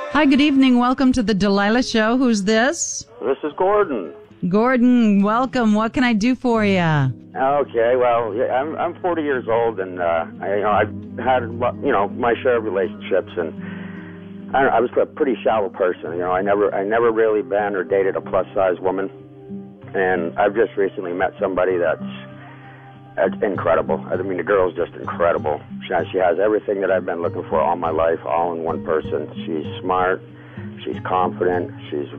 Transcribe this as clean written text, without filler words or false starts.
Hi, good evening. Welcome to the Delilah Show. Who's this? This is Gordon. Gordon, welcome. What can I do for you? Okay, well, I'm 40 years old, and I've had my share of relationships, and I was a pretty shallow person. I never really been or dated a plus size woman, and I've just recently met somebody that's incredible. I mean, the girl's just incredible. She has everything that I've been looking for all my life, all in one person. She's smart, she's confident, she's